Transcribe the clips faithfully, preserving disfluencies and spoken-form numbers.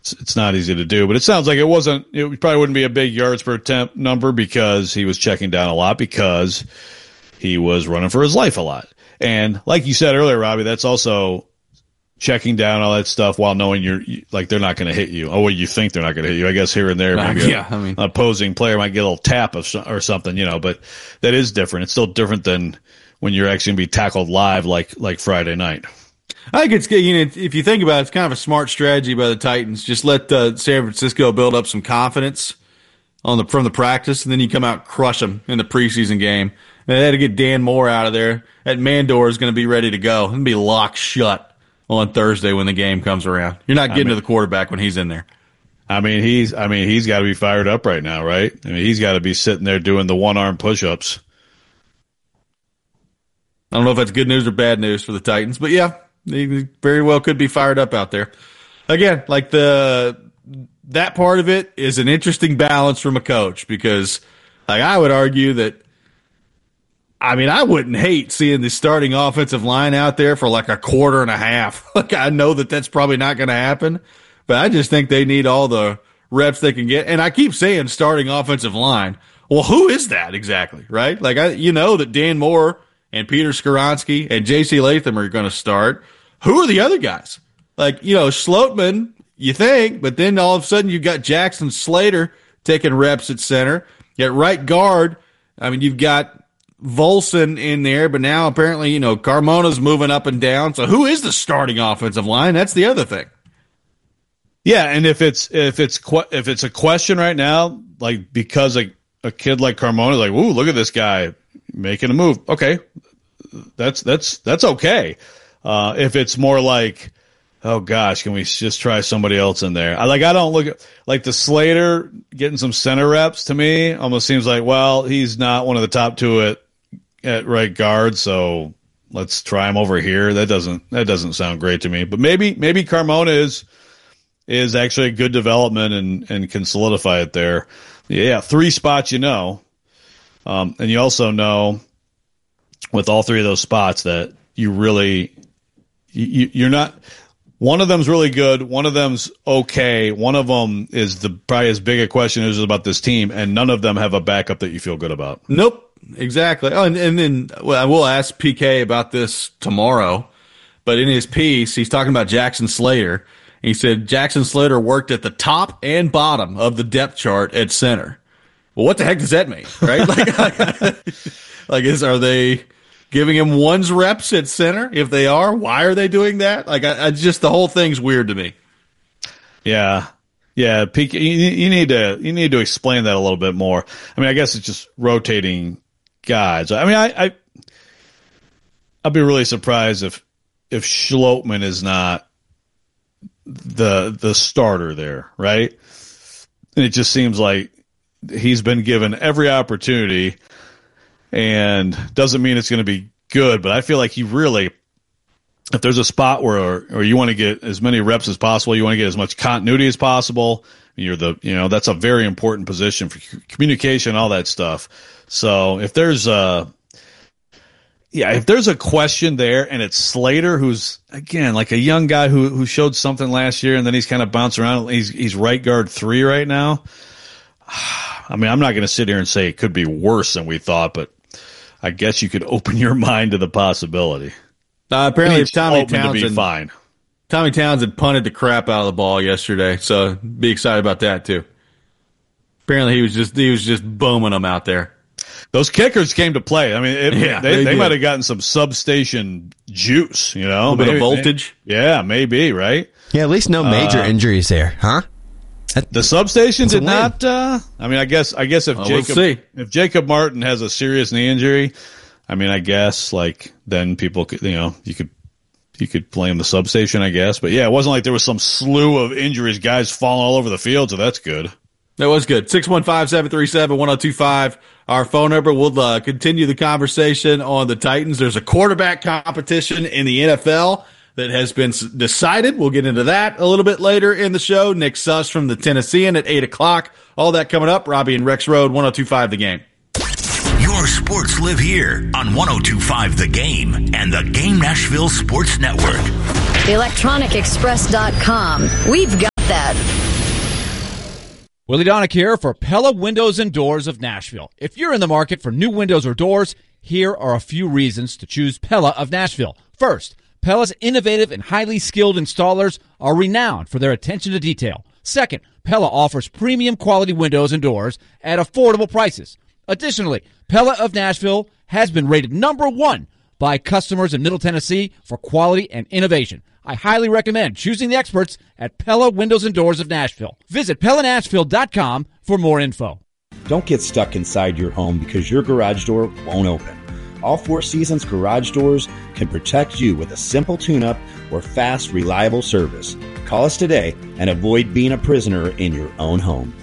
it's, it's not easy to do. But it sounds like it wasn't. It probably wouldn't be a big yards per attempt number because he was checking down a lot because he was running for his life a lot. And like you said earlier, Robbie, that's also checking down all that stuff while knowing you're like they're not going to hit you. Oh, well, you think they're not going to hit you. I guess here and there, maybe uh, yeah, a, I mean, an opposing player might get a little tap of, or something, you know. But that is different. It's still different than when you're actually going to be tackled live like like Friday night. I think it's good. You know, if you think about it, it's kind of a smart strategy by the Titans. Just let uh, San Francisco build up some confidence on the from the practice, and then you come out and crush them in the preseason game. And they had to get Dan Moore out of there. That Mandor is going to be ready to go and be locked shut on Thursday when the game comes around. You're not getting I mean, to the quarterback when he's in there. I mean, he's I mean he's got to be fired up right now, right? I mean, he's got to be sitting there doing the one arm push ups. I don't know if that's good news or bad news for the Titans, but yeah. He very well could be fired up out there. Again, like the that part of it is an interesting balance from a coach because, like, I would argue that. I mean, I wouldn't hate seeing the starting offensive line out there for like a quarter and a half. Like, I know that that's probably not going to happen, but I just think they need all the reps they can get. And I keep saying starting offensive line. Well, who is that exactly, right? Like, I you know that Dan Moore and Peter Skoronski and J C Latham are going to start. Who are the other guys? Like, you know, Schlotman, you think, but then all of a sudden you've got Jackson Slater taking reps at center. At right guard, I mean, you've got Volson in there, but now apparently, you know, Carmona's moving up and down. So who is the starting offensive line? That's the other thing. Yeah, and if it's if it's if it's a question right now, like because a, a kid like Carmona is like, ooh, look at this guy making a move. Okay, that's that's that's okay. Uh, if it's more like, oh gosh, can we just try somebody else in there? I like I don't look at like the Slater getting some center reps to me almost seems like, well, he's not one of the top two at at right guard, so let's try him over here. That doesn't that doesn't sound great to me. But maybe maybe Carmona is is actually a good development and, and can solidify it there. Yeah, three spots you know. Um, and you also know with all three of those spots that you really you, you're not one of them's really good, one of them's okay, one of them is the probably as big a question as about this team, and none of them have a backup that you feel good about. Nope, exactly. Oh, and, and then well, I will ask P K about this tomorrow, but in his piece, he's talking about Jackson Slater. He said Jackson Slater worked at the top and bottom of the depth chart at center. Well, what the heck does that mean, right? like, like, like is are they giving him one's reps at center? If they are, why are they doing that? Like, I, I just the whole thing's weird to me. Yeah, yeah. P K, you, you need to you need to explain that a little bit more. I mean, I guess it's just rotating guys. I mean, I, I I'd be really surprised if if Schlotman is not the the starter there, right? And it just seems like he's been given every opportunity, and doesn't mean it's going to be good, but I feel like he really, if there's a spot where or you want to get as many reps as possible, you want to get as much continuity as possible, you're the, you know, that's a very important position for communication, all that stuff. So if there's a, yeah, if there's a question there and it's Slater, who's again like a young guy who who showed something last year and then he's kind of bounced around, he's he's right guard three right now. I mean, I'm not going to sit here and say it could be worse than we thought, but I guess you could open your mind to the possibility. Uh, apparently, Tommy Townsend, to be fine. Tommy Townsend punted the crap out of the ball yesterday, so be excited about that too. Apparently, he was just he was just booming them out there. Those kickers came to play. I mean, it, yeah, they, they, they might have gotten some substation juice, you know, a little bit of voltage. Maybe, yeah, maybe, right? Yeah, at least no major uh, injuries there, huh? The substation did not. Uh, I mean, I guess. I guess if well, Jacob, we'll if Jacob Martin has a serious knee injury, I mean, I guess like then people could, you know, you could you could blame the substation, I guess. But yeah, it wasn't like there was some slew of injuries, guys falling all over the field. So that's good. That was good. six one five, seven three seven, one oh two five, our phone number. We'll uh, continue the conversation on the Titans. There's a quarterback competition in the N F L that has been decided. We'll get into that a little bit later in the show. Nick Suss from the Tennessean at eight o'clock. All that coming up. Robbie and Rex Road, one oh two five The Game. Your sports live here on one oh two five The Game and the Game Nashville Sports Network. electronic express dot com. We've got that. Willie Donick here for Pella Windows and Doors of Nashville. If you're in the market for new windows or doors, here are a few reasons to choose Pella of Nashville. First, Pella's innovative and highly skilled installers are renowned for their attention to detail. Second, Pella offers premium quality windows and doors at affordable prices. Additionally, Pella of Nashville has been rated number one by customers in Middle Tennessee for quality and innovation. I highly recommend choosing the experts at Pella Windows and Doors of Nashville. Visit Pella Nashville dot com for more info. Don't get stuck inside your home because your garage door won't open. All Four Seasons garage doors can protect you with a simple tune-up or fast, reliable service. Call us today and avoid being a prisoner in your own home.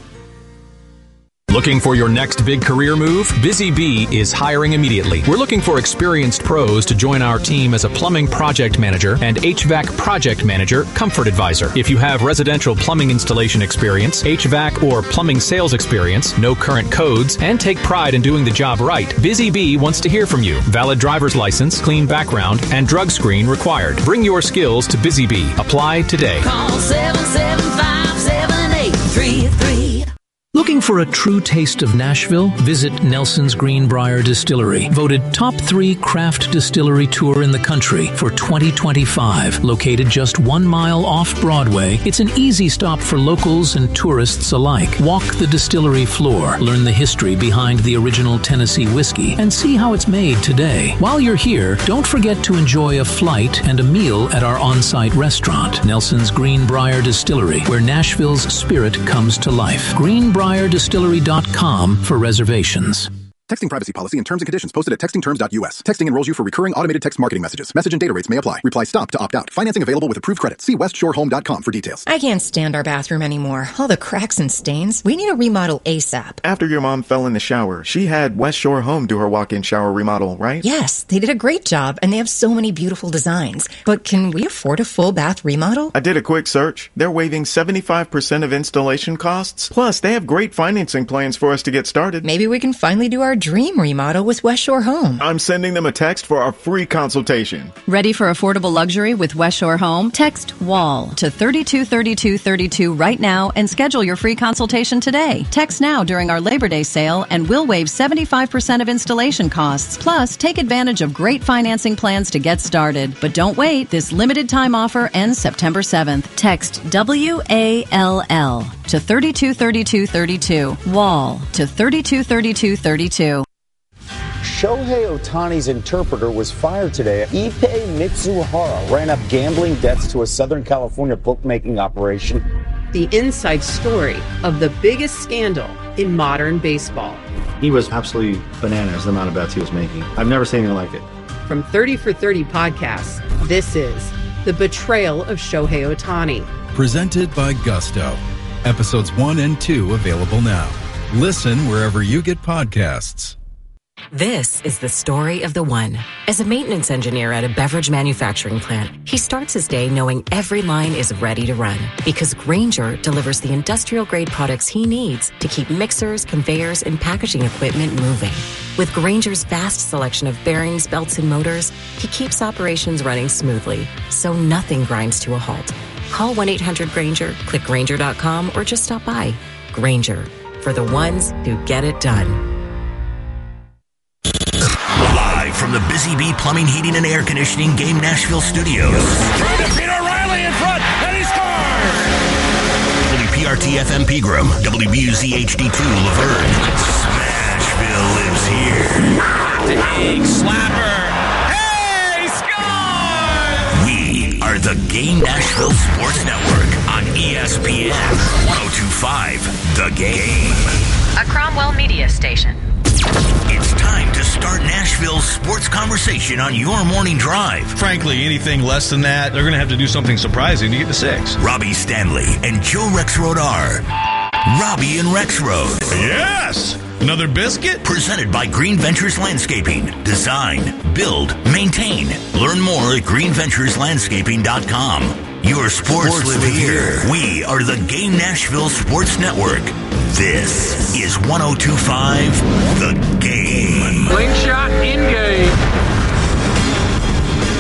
Looking for your next big career move? Busy Bee is hiring immediately. We're looking for experienced pros to join our team as a plumbing project manager and H V A C project manager, comfort advisor. If you have residential plumbing installation experience, H V A C or plumbing sales experience, no current codes, and take pride in doing the job right, Busy Bee wants to hear from you. Valid driver's license, clean background, and drug screen required. Bring your skills to Busy Bee. Apply today. Call seven seven five, seven eight three three. Looking for a true taste of Nashville? Visit Nelson's Greenbrier Distillery, voted top three craft distillery tour in the country for twenty twenty-five. Located just one mile off Broadway, it's an easy stop for locals and tourists alike. Walk the distillery floor, learn the history behind the original Tennessee whiskey, and see how it's made today. While you're here, don't forget to enjoy a flight and a meal at our on-site restaurant, Nelson's Greenbrier Distillery, where Nashville's spirit comes to life. Greenbrier Greenbrier Distillery dot com for reservations. Texting privacy policy and terms and conditions posted at texting terms dot U S. Texting enrolls you for recurring automated text marketing messages. Message and data rates may apply. Reply STOP to opt out. Financing available with approved credit. See west shore home dot com for details. I can't stand our bathroom anymore. All the cracks and stains. We need a remodel ASAP. After your mom fell in the shower, she had West Shore Home do her walk-in shower remodel, right? Yes, they did a great job, and they have so many beautiful designs. But can we afford a full bath remodel? I did a quick search. They're waiving seventy-five percent of installation costs. Plus, they have great financing plans for us to get started. Maybe we can finally do our dream remodel with West Shore Home. I'm sending them a text for our free consultation. Ready for affordable luxury with West Shore Home? Text WALL to thirty-two thirty-two thirty-two right now and schedule your free consultation today. Text now during our Labor Day sale and we'll waive seventy-five percent of installation costs. Plus, take advantage of great financing plans to get started. But don't wait. This limited time offer ends September seventh. Text W A L L to thirty-two thirty-two thirty-two. WALL to thirty-two thirty-two thirty-two. Shohei Ohtani's interpreter was fired today. Ippei Mitsuhara ran up gambling debts to a Southern California bookmaking operation. The inside story of the biggest scandal in modern baseball. He was absolutely bananas, the amount of bets he was making. I've never seen anything like it. From thirty for thirty podcasts, this is The Betrayal of Shohei Ohtani. Presented by Gusto. Episodes one and two available now. Listen wherever you get podcasts. This is the story of the one. As a maintenance engineer at a beverage manufacturing plant, he starts his day knowing every line is ready to run because Grainger delivers the industrial-grade products he needs to keep mixers, conveyors, and packaging equipment moving. With Grainger's vast selection of bearings, belts, and motors, he keeps operations running smoothly, so nothing grinds to a halt. Call one eight hundred Grainger, click Grainger dot com, or just stop by. Grainger, for the ones who get it done. Live from the Busy Bee Plumbing, Heating, and Air Conditioning Game Nashville studios. Trying to beat O'Reilly in front, and he scores! W P R T F M Pegram, W B U Z H D two Laverne. Smashville lives here. Big slapper. Hey, scores! We are the Game Nashville Sports Network on E S P N one oh two point five The Game. A Cromwell Media station. It's time to start Nashville's sports conversation on your morning drive. Frankly, anything less than that, they're going to have to do something surprising to get to six. Robbie Stanley and Joe Rexrode are Robbie and Rexrode. Yes! Another biscuit? Presented by Green Ventures Landscaping. Design, build, maintain. Learn more at green ventures landscaping dot com. Your sports, sports live, live here. here. We are the Game Nashville Sports Network. This is one oh two point five The Game. Slingshot in game.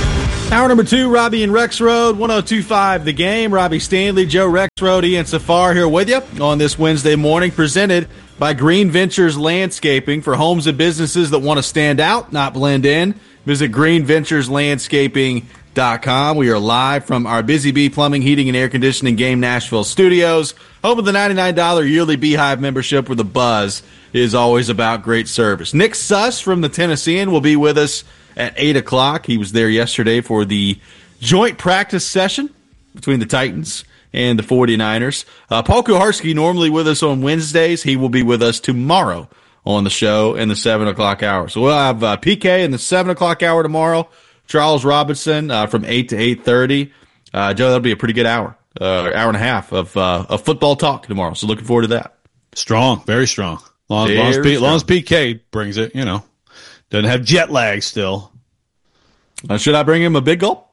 Hour number two, Robbie and Rex Road, one oh two point five The Game. Robbie Stanley, Joe Rex Road, Ian Safar here with you on this Wednesday morning, presented by Green Ventures Landscaping for homes and businesses that want to stand out, not blend in. Visit green ventures landscaping dot com. We are live from our Busy Bee Plumbing, Heating, and Air Conditioning Game Nashville studios, home of the ninety-nine dollars yearly Beehive membership, where the buzz is always about great service. Nick Suss from the Tennessean will be with us at eight o'clock. He was there yesterday for the joint practice session between the Titans and the forty-niners. Uh, Paul Kuharski, normally with us on Wednesdays. He will be with us tomorrow on the show in the seven o'clock hour. So we'll have uh, P K in the seven o'clock hour tomorrow, Charles Robinson uh, from eight to eight thirty. Uh, Joe, that'll be a pretty good hour, uh, hour and a half of, uh, of football talk tomorrow. So looking forward to that. Strong, very strong. Long, very long, as, P, strong. long as P K brings it, you know. Doesn't have jet lag still. Uh, should I bring him a big gulp?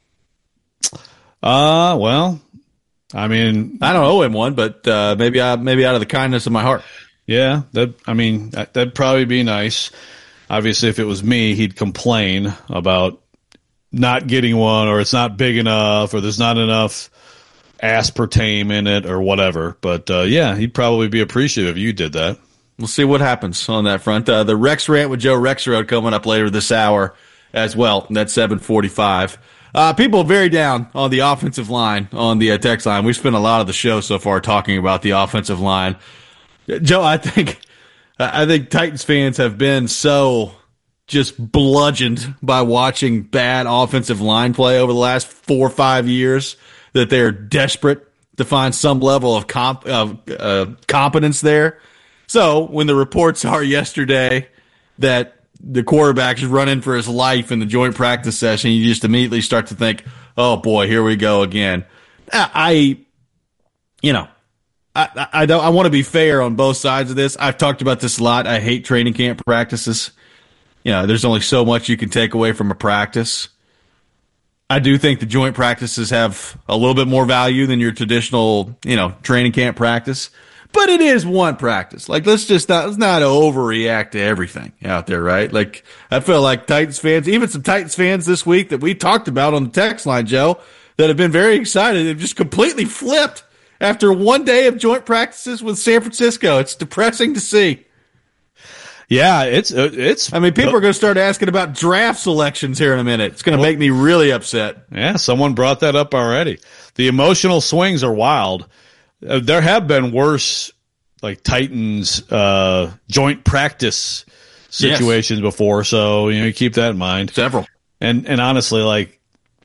Uh, well, I mean, I don't owe him one, but uh, maybe I maybe out of the kindness of my heart. Yeah, that I mean that, that'd probably be nice. Obviously, if it was me, he'd complain about not getting one, or it's not big enough, or there's not enough aspartame in it, or whatever. But uh, yeah, he'd probably be appreciative if you did that. We'll see what happens on that front. Uh, the Rex Rant with Joe Rexrode coming up later this hour as well. That's seven forty-five. Uh, people are very down on the offensive line on the uh, text line. We've spent a lot of the show so far talking about the offensive line. Joe, I think I think Titans fans have been so just bludgeoned by watching bad offensive line play over the last four or five years that they're desperate to find some level of comp, of uh, competence there. So when the reports are yesterday that the quarterback's running for his life in the joint practice session, you just immediately start to think, oh boy, here we go again. I, you know, I, I don't, I want to be fair on both sides of this. I've talked about this a lot. I hate training camp practices. You know, there's only so much you can take away from a practice. I do think the joint practices have a little bit more value than your traditional, you know, training camp practice. But it is one practice. Like, let's just not, let's not overreact to everything out there, right? Like, I feel like Titans fans, even some Titans fans this week that we talked about on the text line, Joe, that have been very excited, have just completely flipped after one day of joint practices with San Francisco. It's depressing to see. Yeah, it's, it's, I mean, people are going to start asking about draft selections here in a minute. It's going to well, make me really upset. Yeah, someone brought that up already. The emotional swings are wild. Uh, there have been worse, like Titans uh, joint practice situations yes. before, so you know you keep that in mind. Several, and and honestly, like,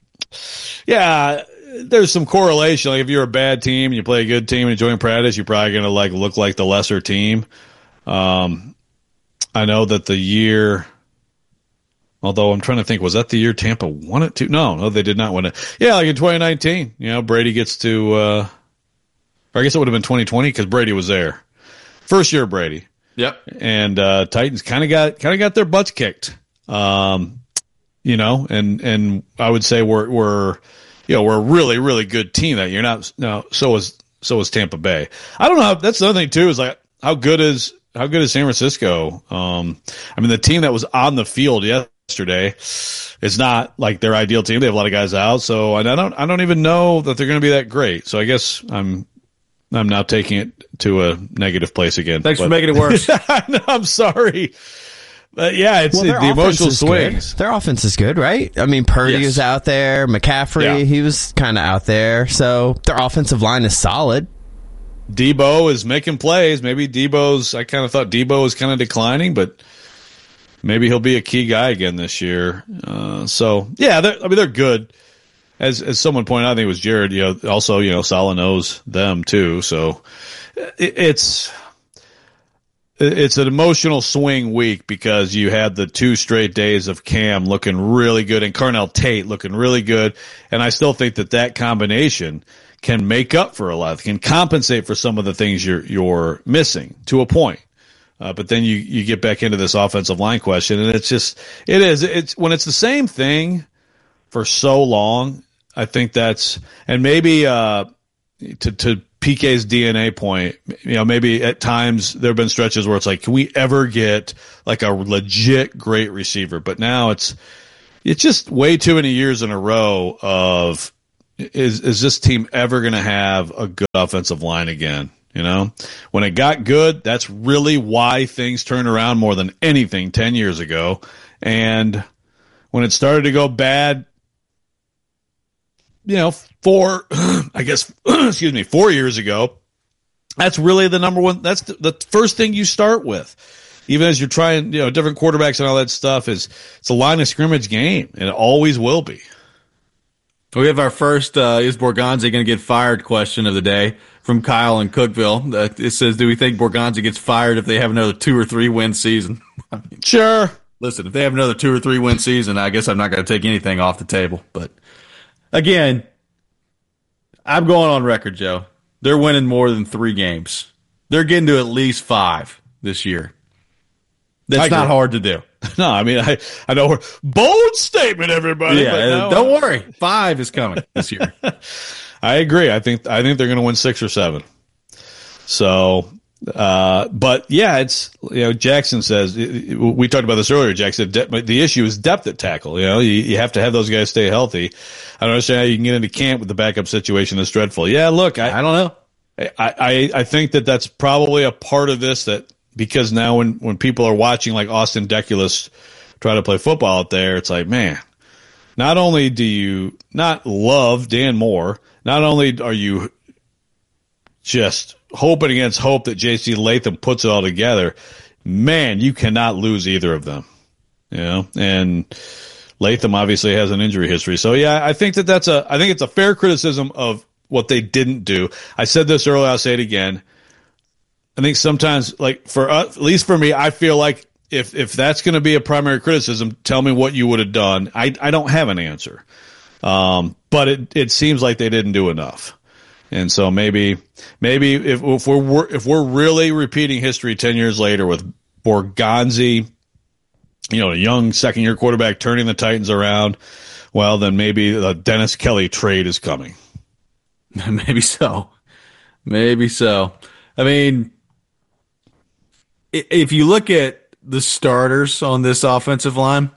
yeah, there's some correlation. Like if you're a bad team and you play a good team in joint practice, you're probably going to like look like the lesser team. Um, I know that the year, although I'm trying to think, was that the year Tampa won it too? No, no, they did not win it. Yeah, like in twenty nineteen, you know, Brady gets to. Uh, Or I guess it would have been twenty twenty because Brady was there. First year Brady. Yep. And uh, Titans kind of got kind of got their butts kicked. Um, you know, and and I would say we're we're you know we're a really really good team that year. Not no, so was so was Tampa Bay. I don't know. How, that's the other thing too is like how good is how good is San Francisco? Um, I mean the team that was on the field yesterday. It's not like their ideal team. They have a lot of guys out, so and I don't I don't even know that they're going to be that great. So I guess I'm. I'm now taking it to a negative place again. Thanks but, for making it worse. no, I'm sorry. But yeah, it's well, the, the emotional swings. Good. Their offense is good, right? I mean, Purdy yes. was out there. McCaffrey, yeah. he was kind of out there. So their offensive line is solid. Debo is making plays. Maybe Debo's, I kind of thought Debo was kind of declining, but maybe he'll be a key guy again this year. Uh, so, yeah, I mean, they're good. As as someone pointed out, I think it was Jared, you know, also, you know, Saleh knows them too. So it, it's it's an emotional swing week because you had the two straight days of Cam looking really good and Carnell Tate looking really good. And I still think that that combination can make up for a lot, can compensate for some of the things you're you're missing to a point. Uh, but then you, you get back into this offensive line question, and it's just it is it's when it's the same thing for so long. I think that's, and maybe uh, to to P K's D N A point, you know, maybe at times there have been stretches where it's like, can we ever get like a legit great receiver? But now it's it's just way too many years in a row of is is this team ever going to have a good offensive line again? You know, when it got good, that's really why things turned around more than anything ten years ago. And when it started to go bad, you know, four, I guess, excuse me, four years ago, that's really the number one. That's the, the first thing you start with. Even as you're trying, you know, different quarterbacks and all that stuff, is it's a line of scrimmage game, and it always will be. We have our first uh, is Borgonzi going to get fired question of the day from Kyle in Cookeville. Uh, it says, do we think Borgonzi gets fired if they have another two or three win season? I mean, sure. Listen, if they have another two or three win season, I guess I'm not going to take anything off the table. But again, I'm going on record, Joe. They're winning more than three games. They're getting to at least five this year. That's not hard to do. No, I mean, I, I know we're bold statement, everybody. Yeah, but no, don't worry. Five is coming this year. I agree. I think I think they're going to win six or seven. So, uh, but yeah, it's, you know, Jackson says, we talked about this earlier, Jackson, the issue is depth at tackle. You know, you, you have to have those guys stay healthy. I don't understand how you can get into camp with the backup situation that's dreadful. Yeah, look, I, I don't know. I, I, I think that that's probably a part of this, that because now when, when people are watching like Austin Deculus try to play football out there, it's like, man, not only do you not love Dan Moore, not only are you just hoping against hope that J C Latham puts it all together, man, you cannot lose either of them. You know, and Latham obviously has an injury history. So yeah, I think that that's a, I think it's a fair criticism of what they didn't do. I said this earlier, I'll say it again. I think sometimes, like for us, at least for me, I feel like if if that's going to be a primary criticism, tell me what you would have done. I I don't have an answer, um, but it it seems like they didn't do enough, and so maybe maybe if if we're if we're really repeating history ten years later with Borgonzi, you know, a young second year quarterback turning the Titans around, well, then maybe the Dennis Kelly trade is coming. Maybe so, maybe so. I mean, if you look at the starters on this offensive line,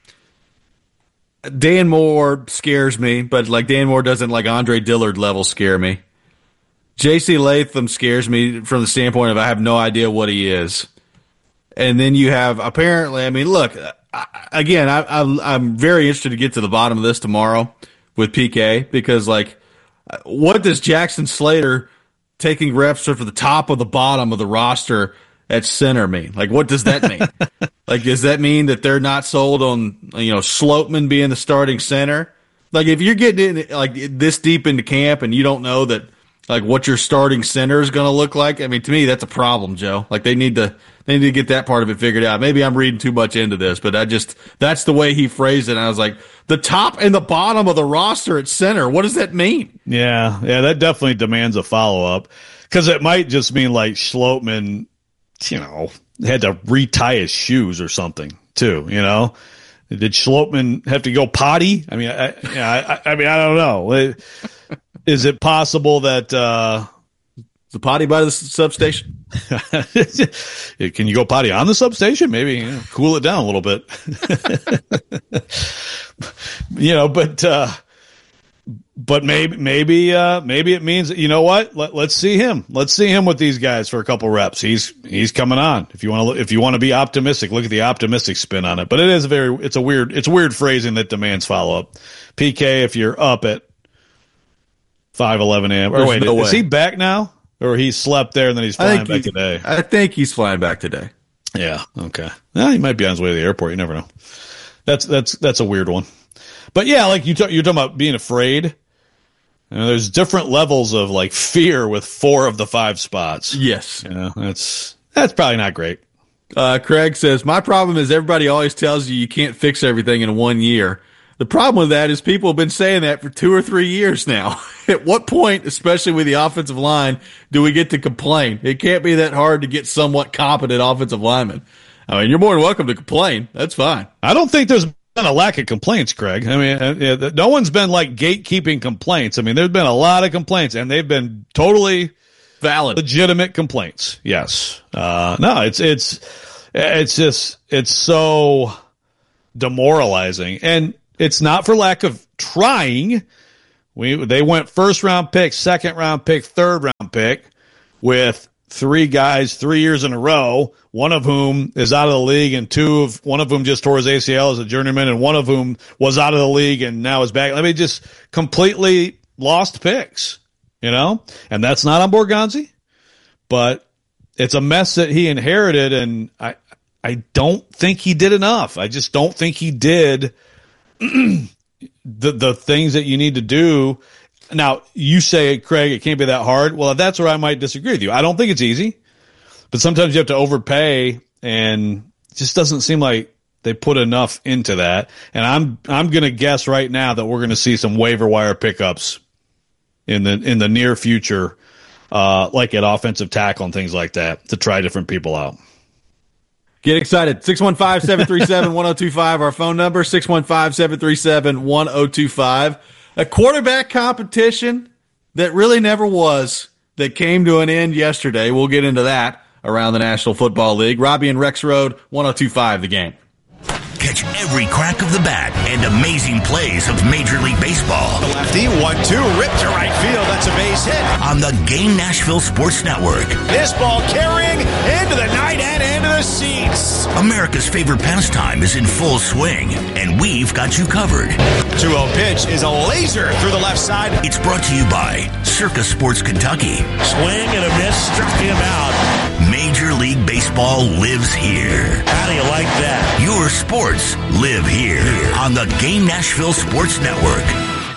Dan Moore scares me, but like Dan Moore doesn't like Andre Dillard level scare me. J C Latham scares me from the standpoint of I have no idea what he is. And then you have apparently, I mean, look, again, I, I, I'm very interested to get to the bottom of this tomorrow with P K, because like, what does Jackson Slater taking reps for the top of the bottom of the roster at center mean? Like, what does that mean? Like, does that mean that they're not sold on, you know, Sloatman being the starting center? Like, if you're getting in, like this deep into camp and you don't know that, like, what your starting center is going to look like, I mean, to me, that's a problem, Joe. Like, they need to they need to get that part of it figured out. Maybe I'm reading too much into this, but I just that's the way he phrased it. And I was like, the top and the bottom of the roster at center. What does that mean? Yeah, yeah, that definitely demands a follow up, because it might just mean like Sloatman, you know, had to retie his shoes or something too. You know, did Sloatman have to go potty? I mean, I, I, I mean, I don't know. Is it possible that uh, the potty by the substation? Can you go potty on the substation? Maybe, you know, cool it down a little bit. You know, but uh, but maybe maybe uh, maybe it means, you know what? Let, let's see him. Let's see him with these guys for a couple reps. He's he's coming on. If you want to if you want to be optimistic, look at the optimistic spin on it. But it is a very it's a weird it's weird phrasing that demands follow up. P K, if you're up at five eleven a.m. Or wait, no is way. he back now? Or he slept there and then he's flying back he, today? I think he's flying back today. Yeah, okay. Well, he might be on his way to the airport. You never know. That's that's that's a weird one. But yeah, like you talk, you're talking about being afraid. You know, there's different levels of like fear with four of the five spots. Yes. You know, that's that's probably not great. Uh, Craig says, my problem is everybody always tells you you can't fix everything in one year. The problem with that is people have been saying that for two or three years now. At what point, especially with the offensive line, do we get to complain? It can't be that hard to get somewhat competent offensive linemen. I mean, you're more than welcome to complain. That's fine. I don't think there's been a lack of complaints, Craig. I mean, no one's been like gatekeeping complaints. I mean, there's been a lot of complaints, and they've been totally valid, legitimate complaints. Yes. Uh, no, it's it's it's just it's so demoralizing. And it's not for lack of trying. We they went first round pick, second round pick, third round pick with three guys three years in a row, one of whom is out of the league, and two of one of whom just tore his A C L as a journeyman, and one of whom was out of the league and now is back. I mean, just completely lost picks, you know, and that's not on Borgonzi, but it's a mess that he inherited, and I I don't think he did enough. I just don't think he did the the things that you need to do. Now, you say, Craig, it can't be that hard. Well, that's where I might disagree with you. I don't think it's easy, but sometimes you have to overpay, and it just doesn't seem like they put enough into that. And I'm I'm going to guess right now that we're going to see some waiver wire pickups in the in the near future, uh, like at offensive tackle and things like that, to try different people out. Get excited. six one five, seven three seven, one oh two five, our phone number, six one five, seven three seven, one oh two five. A quarterback competition that really never was, that came to an end yesterday. We'll get into that around the National Football League. Robbie and Rex Road, one oh two five The Game. Catch every crack of the bat and amazing plays of Major League Baseball. The lefty, one two, ripped to right field. That's a base hit. On the Game Nashville Sports Network. This ball carrying into the night and into the seats. America's favorite pastime is in full swing, and we've got you covered. two oh pitch is a laser through the left side. It's brought to you by Circa Sports Kentucky. Swing and a miss, struck him out. Major League Baseball lives here. How do you like that? Your sports live here on the Game Nashville Sports Network.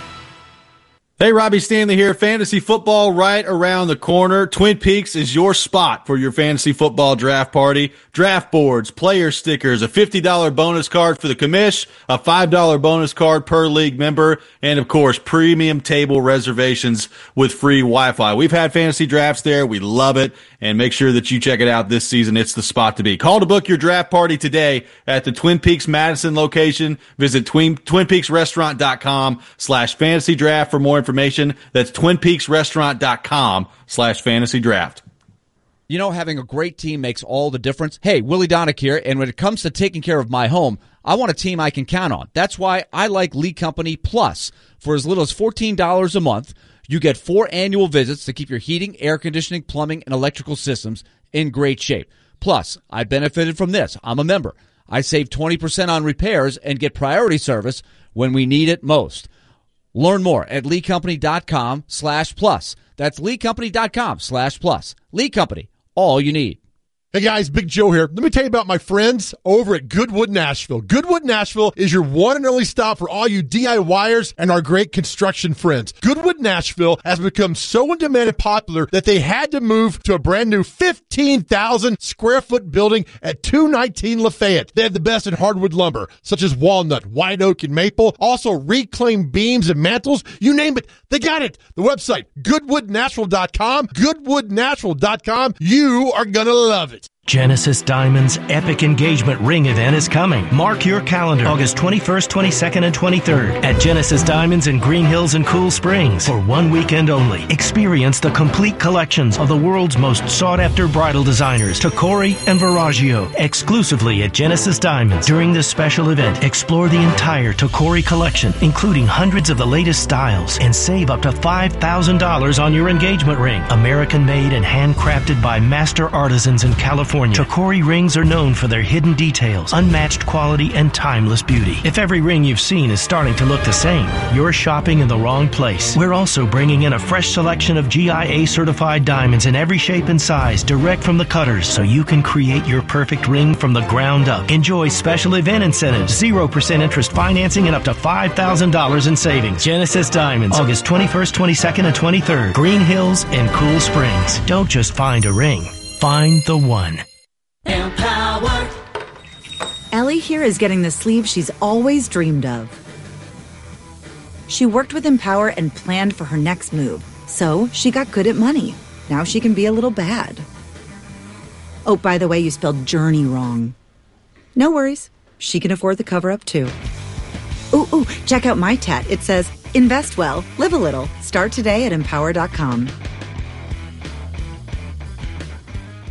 Hey, Robbie Stanley here. Fantasy football right around the corner. Twin Peaks is your spot for your fantasy football draft party. Draft boards, player stickers, a fifty dollars bonus card for the commish, a five dollars bonus card per league member, and of course, premium table reservations with free Wi-Fi. We've had fantasy drafts there. We love it. And make sure that you check it out this season. It's the spot to be. Call to book your draft party today at the Twin Peaks Madison location. Visit twin, twinpeaksrestaurant.com slash fantasy draft for more information. That's twinpeaksrestaurant.com slash fantasy draft. You know, having a great team makes all the difference. Hey, Willie Donick here, and when it comes to taking care of my home, I want a team I can count on. That's why I like Lee Company Plus. For as little as fourteen dollars a month, you get four annual visits to keep your heating, air conditioning, plumbing, and electrical systems in great shape. Plus, I benefited from this. I'm a member. I save twenty percent on repairs and get priority service when we need it most. Learn more at leecompany.com slash plus. That's leecompany.com slash plus. Lee Company, all you need. Hey guys, Big Joe here. Let me tell you about my friends over at Goodwood Nashville. Goodwood Nashville is your one and only stop for all you DIYers and our great construction friends. Goodwood Nashville has become so in demand and popular that they had to move to a brand new fifteen thousand square foot building at two nineteen Lafayette. They have the best in hardwood lumber, such as walnut, white oak, and maple. Also reclaimed beams and mantles. You name it, they got it. The website, goodwood natural dot com. goodwood natural dot com. You are going to love it. Genesis Diamonds' epic engagement ring event is coming. Mark your calendar, August twenty-first, twenty-second, and twenty-third at Genesis Diamonds in Green Hills and Cool Springs for one weekend only. Experience the complete collections of the world's most sought-after bridal designers, Tacori and Verragio, exclusively at Genesis Diamonds. During this special event, explore the entire Tacori collection, including hundreds of the latest styles, and save up to five thousand dollars on your engagement ring. American-made and handcrafted by master artisans in California. Tacori rings are known for their hidden details, unmatched quality, and timeless beauty. If every ring you've seen is starting to look the same, you're shopping in the wrong place. We're also bringing in a fresh selection of G I A certified diamonds in every shape and size, direct from the cutters, so you can create your perfect ring from the ground up. Enjoy special event incentives, zero percent interest financing, and up to five thousand dollars in savings. Genesis Diamonds, August twenty-first, twenty-second, and twenty-third. Green Hills and Cool Springs. Don't just find a ring. Find the one. Empower. Ellie here is getting the sleeve she's always dreamed of. She worked with Empower and planned for her next move, so she got good at money. Now she can be a little bad. Oh, by the way, you spelled journey wrong. No worries. She can afford the cover-up, too. Ooh, ooh, check out my tat. It says, invest well, live a little. Start today at empower dot com.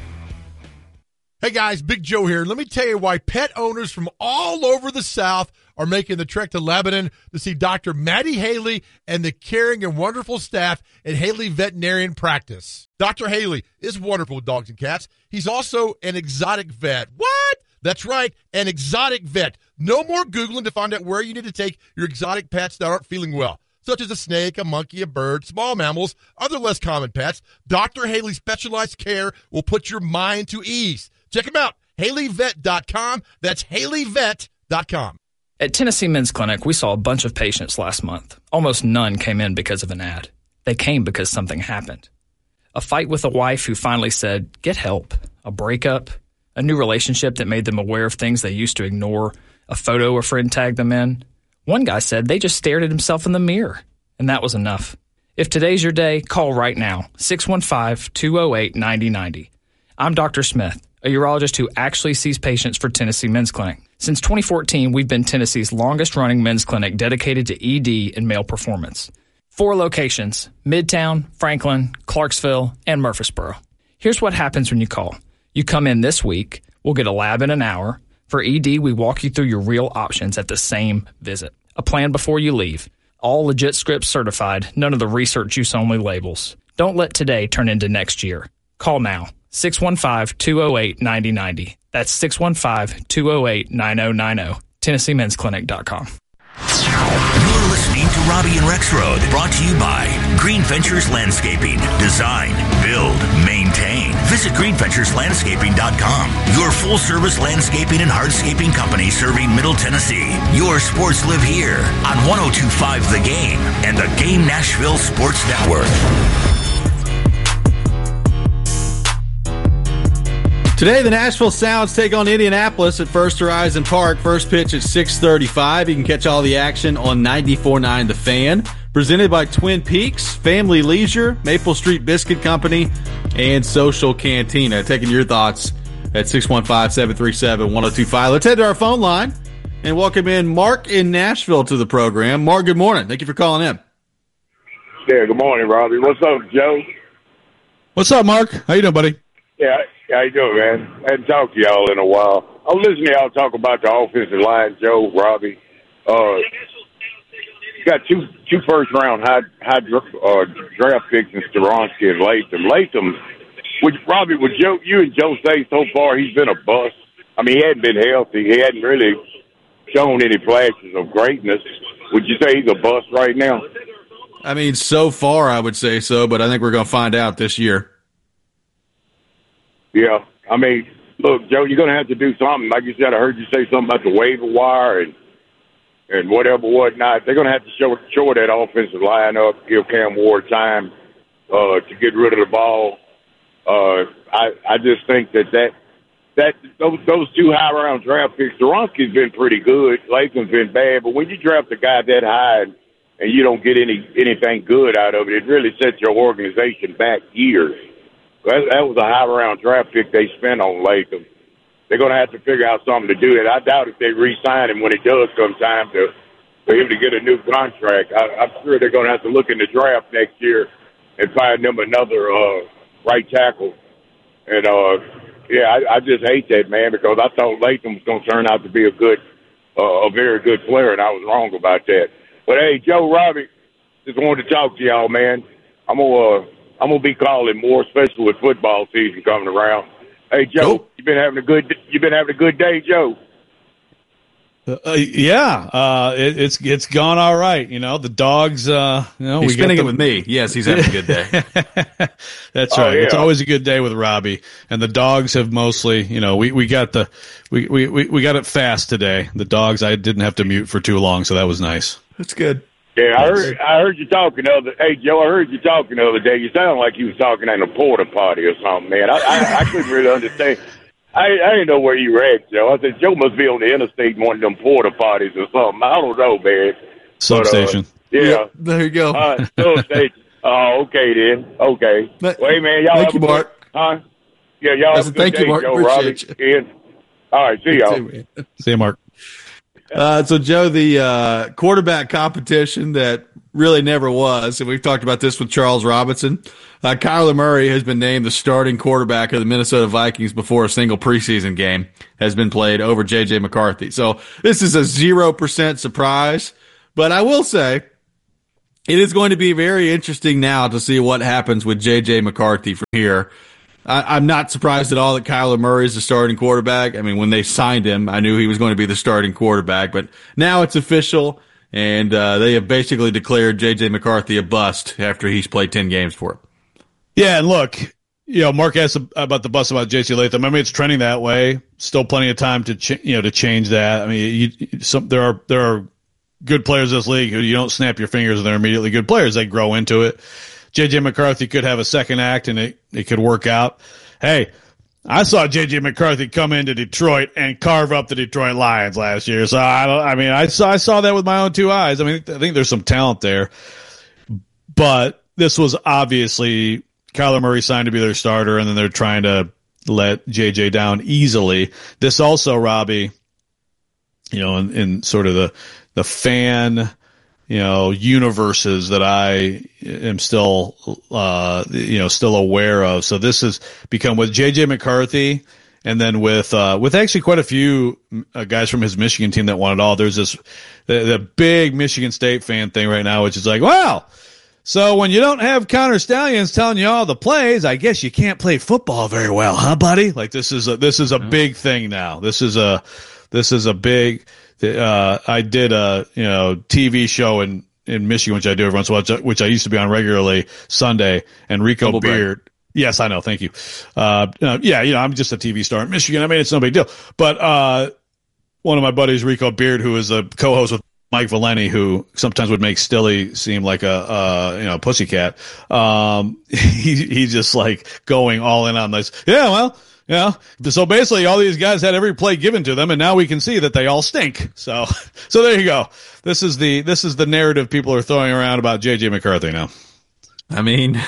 Hey guys, Big Joe here. Let me tell you why pet owners from all over the South are making the trek to Lebanon to see Doctor Maddie Haley and the caring and wonderful staff at Haley Veterinarian Practice. Doctor Haley is wonderful with dogs and cats. He's also an exotic vet. What? That's right, an exotic vet. No more Googling to find out where you need to take your exotic pets that aren't feeling well, such as a snake, a monkey, a bird, small mammals, other less common pets. Doctor Haley's specialized care will put your mind to ease. Check him out, Haley Vet dot com. That's Haley Vet dot com. At Tennessee Men's Clinic, we saw a bunch of patients last month. Almost none came in because of an ad. They came because something happened. A fight with a wife who finally said, get help. A breakup. A new relationship that made them aware of things they used to ignore. A photo a friend tagged them in. One guy said they just stared at himself in the mirror, and that was enough. If today's your day, call right now, six one five, two oh eight, nine oh nine oh. I'm Doctor Smith, a urologist who actually sees patients for Tennessee Men's Clinic. Since twenty fourteen, we've been Tennessee's longest-running men's clinic dedicated to E D and male performance. Four locations, Midtown, Franklin, Clarksville, and Murfreesboro. Here's what happens when you call. You come in this week, we'll get a lab in an hour. For E D, we walk you through your real options at the same visit. A plan before you leave. All legit scripts certified, none of the research use only labels. Don't let today turn into next year. Call now, six one five, two oh eight, nine oh nine oh. That's six one five, two oh eight, nine oh nine oh. Tennessee Men's Clinic dot com. You're listening to Robbie and Rexroad, brought to you by Green Ventures Landscaping. Design, build, maintain. Visit green ventures landscaping dot com. Your full-service landscaping and hardscaping company serving Middle Tennessee. Your sports live here on one oh two point five The Game and the Game Nashville Sports Network. Today, the Nashville Sounds take on Indianapolis at First Horizon Park. First pitch at six thirty-five. You can catch all the action on ninety-four point nine The Fan. Presented by Twin Peaks, Family Leisure, Maple Street Biscuit Company, and Social Cantina. Taking your thoughts at six one five, seven three seven, one oh two five. Let's head to our phone line and welcome in Mark in Nashville to the program. Mark, good morning. Thank you for calling in. Yeah, good morning, Robbie. What's up, Joe? What's up, Mark? How you doing, buddy? Yeah, how you doing, man? I hadn't talked to y'all in a while. I was listening to y'all talk about the offensive line, Joe, Robbie. Uh, got two two first round high high uh, draft picks in Skoronski and Latham. Latham, would Robbie, would Joe, you and Joe say so far he's been a bust? I mean, he hadn't been healthy. He hadn't really shown any flashes of greatness. Would you say he's a bust right now? I mean, so far I would say so, but I think we're going to find out this year. Yeah, I mean, look, Joe, you're going to have to do something. Like you said, I heard you say something about the waiver wire and and whatever, whatnot. They're going to have to show, show that offensive line up, give Cam Ward time uh, to get rid of the ball. Uh, I I just think that that, that those, those two high-round draft picks, Skoronski's been pretty good. Latham's been bad. But when you draft a guy that high and, and you don't get any anything good out of it, it really sets your organization back years. That, that was a high-round draft pick they spent on Latham. They're going to have to figure out something to do that. I doubt if they re-sign him when it does come time to for him to get a new contract. I, I'm sure they're going to have to look in the draft next year and find them another uh, right tackle. And, uh, yeah, I, I just hate that, man, because I thought Latham was going to turn out to be a good, uh, a very good player, and I was wrong about that. But, hey, Joe, Robbie, just wanted to talk to y'all, man. I'm going to uh, I'm gonna be calling more, especially with football season coming around. Hey, Joe, cool. you been having a good you been having a good day, Joe? Uh, yeah, uh, it, it's it's gone all right. You know, the dogs. Uh, you know, he's we spending the, it with me. Yes, he's having a good day. That's oh, right. Yeah. It's always a good day with Robbie, and the dogs have mostly. You know, we, we got the we, we, we got it fast today. The dogs, I didn't have to mute for too long, so that was nice. That's good. Yeah, I heard, I heard you talking the other. Hey, Joe, I heard you talking the other day. You sound like you was talking in a porta potty or something, man. I, I, I couldn't really understand. I, I didn't know where you were at, Joe. I said Joe must be on the interstate in one of them porta potties or something. I don't know, man. Substation. But, uh, yeah, yep, there you go. Uh, substation. Oh, okay then. Okay. But, well, hey, man, y'all. Thank have you, a Mark. Good, huh? Yeah, y'all have a good thank day, you, Mark. Joe, Appreciate Robbie. Ian. All right, see y'all. See you, Mark. Uh, so, Joe, the uh, quarterback competition that really never was. And we've talked about this with Charles Robinson. Uh, Kyler Murray has been named the starting quarterback of the Minnesota Vikings before a single preseason game has been played over J J McCarthy. So this is a zero percent surprise. But I will say it is going to be very interesting now to see what happens with J J McCarthy from here. I, I'm not surprised at all that Kyler Murray is the starting quarterback. I mean, when they signed him, I knew he was going to be the starting quarterback. But now it's official, and uh, they have basically declared J J McCarthy a bust after he's played ten games for it. Yeah, and look, you know, Mark asked about the bust about J C Latham. I mean, it's trending that way. Still plenty of time to ch- you know to change that. I mean, you, some there are there are good players in this league who you don't snap your fingers and they're immediately good players. They grow into it. J J McCarthy could have a second act and it, it could work out. Hey, I saw J J McCarthy come into Detroit and carve up the Detroit Lions last year. So I don't, I mean, I saw, I saw that with my own two eyes. I mean, I think there's some talent there, but this was obviously Kyler Murray signed to be their starter, and then they're trying to let J J down easily. This also, Robbie, you know, in, in sort of the, the fan, you know, universes that I am still, uh, you know, still aware of. So this has become with J J McCarthy, and then with, uh, with actually quite a few uh, guys from his Michigan team that won it all. There's this, the, the big Michigan State fan thing right now, which is like, wow. So when you don't have Connor Stallions telling you all the plays, I guess you can't play football very well, huh, buddy? Like this is a, this is a big thing now. This is a, this is a big, uh, I did a, you know, T V show in, in Michigan, which I do every once in a while, which I used to be on regularly Sunday, and Rico Double Beard. break. Yes, I know. Thank you. Uh, uh, yeah, you know, I'm just a T V star in Michigan. I mean, it's no big deal. But, uh, one of my buddies, Rico Beard, who is a co-host with Mike Valeni, who sometimes would make Stilly seem like a, uh, you know, pussycat. Um, he, he's just like going all in on this. Yeah, well, yeah. So basically all these guys had every play given to them, and now we can see that they all stink. So, so there you go. This is the, this is the narrative people are throwing around about J J McCarthy now. I mean,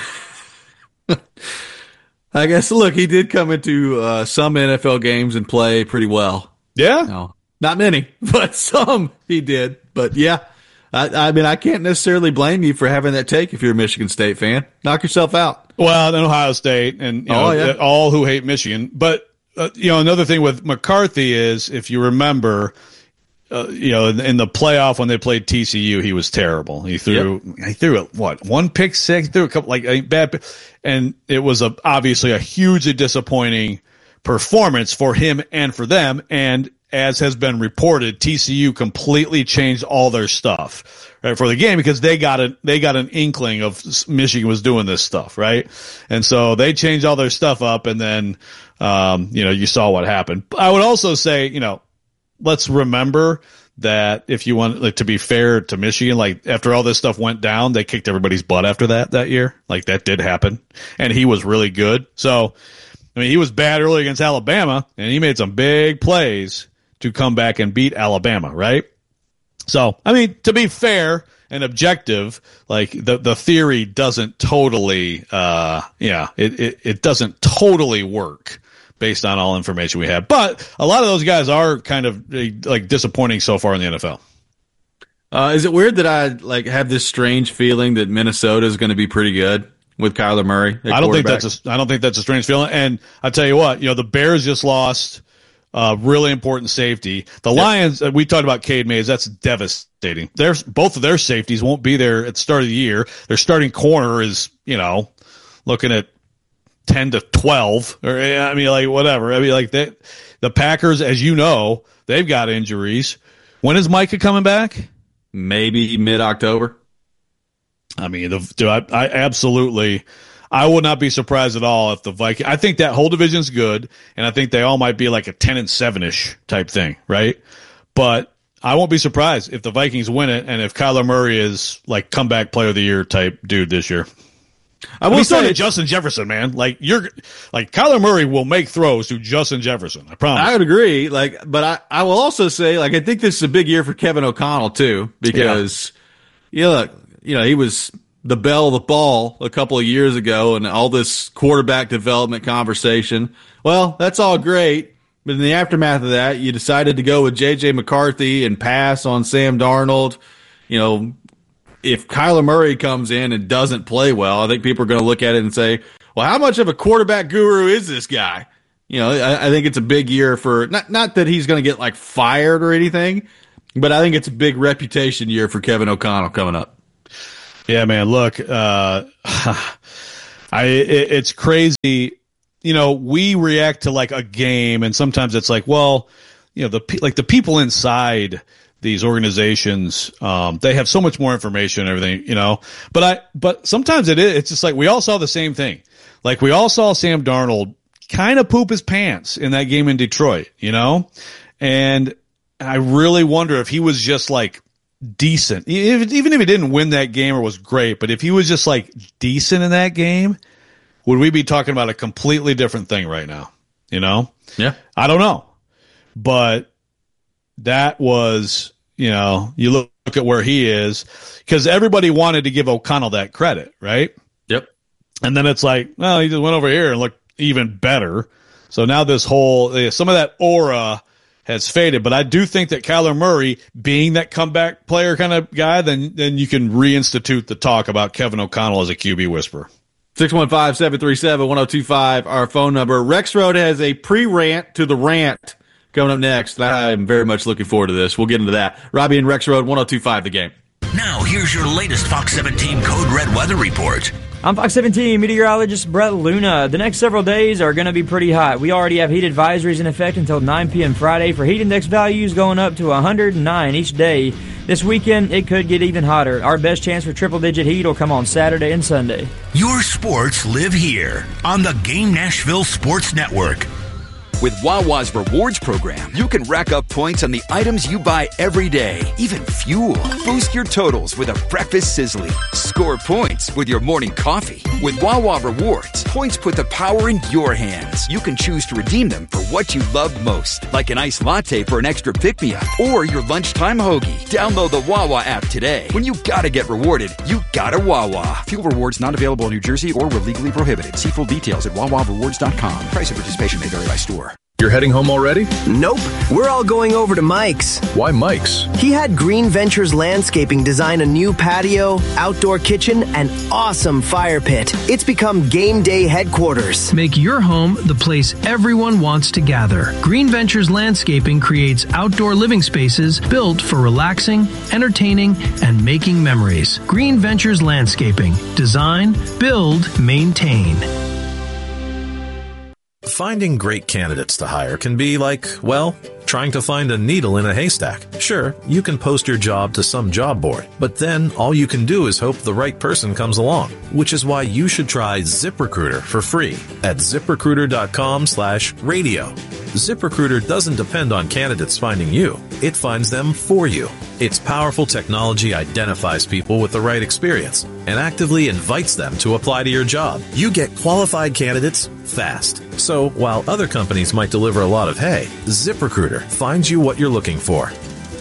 I guess, look, he did come into uh, some N F L games and play pretty well. Yeah. No, not many, but some he did. But yeah, I, I mean, I can't necessarily blame you for having that take if you're a Michigan State fan. Knock yourself out. Well, then Ohio State and you know, oh, yeah. all who hate Michigan. But, uh, you know, another thing with McCarthy is, if you remember, uh, you know, in, in the playoff when they played T C U, he was terrible. He threw, yep. he threw it, what, one pick six, he threw a couple, like, I mean, bad, and it was a, obviously a hugely disappointing performance for him and for them. And as has been reported, T C U completely changed all their stuff, right, for the game, because they got a, they got an inkling of Michigan was doing this stuff, right? And so they changed all their stuff up, and then, um, you know, you saw what happened. I would also say, you know, let's remember that if you want, like, to be fair to Michigan, like, after all this stuff went down, they kicked everybody's butt after that, that year. Like, that did happen. And he was really good. So, I mean, he was bad early against Alabama, and he made some big plays to come back and beat Alabama, right? So, I mean, to be fair and objective, like, the, the theory doesn't totally, uh, yeah, it, it, it doesn't totally work based on all information we have. But a lot of those guys are kind of, like, disappointing so far in the N F L. Uh, is it weird that I, like, have this strange feeling that Minnesota is going to be pretty good with Kyler Murray? I don't think that's a, I don't think that's a strange feeling. And I'll tell you what, you know, the Bears just lost Uh, really important safety. The yep. Lions, uh, we talked about Cade Mays. That's devastating. There's both of their safeties won't be there at the start of the year. Their starting corner is, you know, looking at ten to twelve, or I mean, like, whatever. I mean, like, they, the Packers, as you know, they've got injuries. When is Micah coming back? Maybe mid-October. I mean, the, dude, I, I absolutely. I would not be surprised at all if the Vikings, I think that whole division's good, and I think they all might be like a ten and seven-ish type thing, right? But I won't be surprised if the Vikings win it, and if Kyler Murray is like comeback player of the year type dude this year. I will say Justin Jefferson, man. Like, you're like, Kyler Murray will make throws to Justin Jefferson. I promise. I would agree. Like, but I, I will also say, like, I think this is a big year for Kevin O'Connell too, because yeah. you know, look, you know, he was the belle of the ball a couple of years ago, and all this quarterback development conversation. Well, that's all great, but in the aftermath of that, you decided to go with J J McCarthy and pass on Sam Darnold. You know, if Kyler Murray comes in and doesn't play well, I think people are going to look at it and say, well, how much of a quarterback guru is this guy? You know, I, I think it's a big year for, not, not that he's going to get like fired or anything, but I think it's a big reputation year for Kevin O'Connell coming up. Yeah, man, look, uh, I, it, it's crazy. You know, we react to like a game and sometimes it's like, well, you know, the, like the people inside these organizations, um, they have so much more information and everything, you know, but I, but sometimes it is, it's just like, we all saw the same thing. Like we all saw Sam Darnold kind of poop his pants in that game in Detroit, you know, and I really wonder if he was just like decent, if, even if he didn't win that game or was great, but if he was just like decent in that game, would we be talking about a completely different thing right now? You know? Yeah. I don't know, but that was, you know, you look at where he is because everybody wanted to give O'Connell that credit, right? Yep. And then it's like, well, he just went over here and looked even better. So now this whole, some of that aura has faded, but I do think that Kyler Murray being that comeback player kind of guy, then, then you can reinstitute the talk about Kevin O'Connell as a Q B whisperer. six one five, seven three seven, one oh two five, our phone number. Rex Road has a pre-rant to the rant coming up next. I'm very much looking forward to this. We'll get into that. Robbie and Rex Road, one oh two five The Game. Now, here's your latest Fox seventeen Code Red weather report. I'm Fox seventeen meteorologist Brett Luna. The next several days are going to be pretty hot. We already have heat advisories in effect until nine p.m. Friday for heat index values going up to one hundred nine each day. This weekend, it could get even hotter. Our best chance for triple-digit heat will come on Saturday and Sunday. Your sports live here on the Game Nashville Sports Network. With Wawa's Rewards program, you can rack up points on the items you buy every day, even fuel. Boost your totals with a breakfast sizzly. Score points with your morning coffee. With Wawa Rewards, points put the power in your hands. You can choose to redeem them for what you love most, like an iced latte for an extra pick-me-up or your lunchtime hoagie. Download the Wawa app today. When you gotta get rewarded, you gotta Wawa. Fuel rewards not available in New Jersey or were legally prohibited. See full details at wawa rewards dot com. Price of participation may vary by store. You're heading home already? Nope. We're all going over to Mike's. Why Mike's? He had Green Ventures Landscaping design a new patio, outdoor kitchen, and awesome fire pit. It's become game day headquarters. Make your home the place everyone wants to gather. Green Ventures Landscaping creates outdoor living spaces built for relaxing, entertaining, and making memories. Green Ventures Landscaping. Design, build, maintain. Finding great candidates to hire can be like, well, trying to find a needle in a haystack. Sure, you can post your job to some job board, but then all you can do is hope the right person comes along, which is why you should try ZipRecruiter for free at ZipRecruiter.com slash radio. ZipRecruiter doesn't depend on candidates finding you. It finds them for you. Its powerful technology identifies people with the right experience and actively invites them to apply to your job. You get qualified candidates fast. So while other companies might deliver a lot of hay, ZipRecruiter finds you what you're looking for.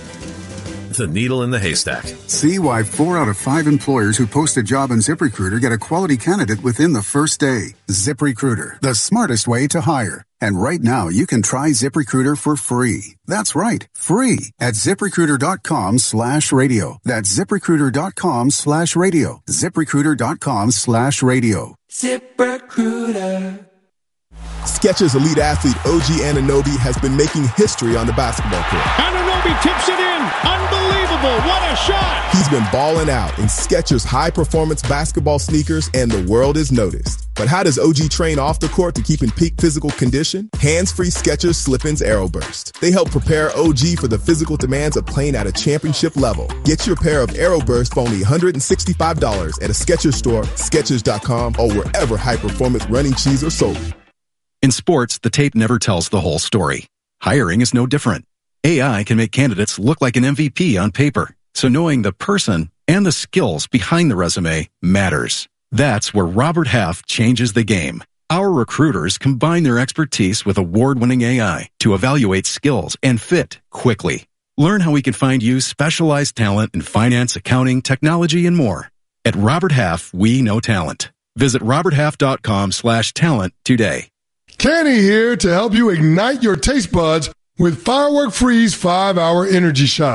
The needle in the haystack. See why four out of five employers who post a job on ZipRecruiter get a quality candidate within the first day. ZipRecruiter, the smartest way to hire. And right now, you can try ZipRecruiter for free. That's right, free at ZipRecruiter.com slash radio. That's ZipRecruiter.com slash radio. ZipRecruiter.com slash radio. ZipRecruiter. Skechers elite athlete O G Anunoby has been making history on the basketball court. Anunoby tips it in. Unbelievable. What a shot. He's been balling out in Skechers high-performance basketball sneakers, and the world has noticed. But how does O G train off the court to keep in peak physical condition? Hands-free Skechers Slip-ins Aeroburst. They help prepare O G for the physical demands of playing at a championship level. Get your pair of Aeroburst for only one hundred sixty-five dollars at a Skechers store, Skechers dot com, or wherever high-performance running shoes are sold. In sports, the tape never tells the whole story. Hiring is no different. A I can make candidates look like an M V P on paper, so knowing the person and the skills behind the resume matters. That's where Robert Half changes the game. Our recruiters combine their expertise with award-winning A I to evaluate skills and fit quickly. Learn how we can find you specialized talent in finance, accounting, technology, and more. At Robert Half, we know talent. Visit roberthalf.com slash talent today. Kenny here to help you ignite your taste buds with Firework Freeze five hour energy shots.